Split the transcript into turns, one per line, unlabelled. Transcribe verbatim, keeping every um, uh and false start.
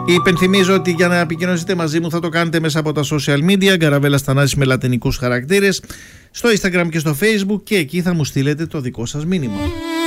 Υπενθυμίζω ότι για να επικοινωνήσετε μαζί μου θα το κάνετε μέσα από τα social media, Γκαραβέλας Θανάσης με λατινικούς χαρακτήρες, στο Instagram και στο Facebook, και εκεί θα μου στείλετε το δικό σας μήνυμα.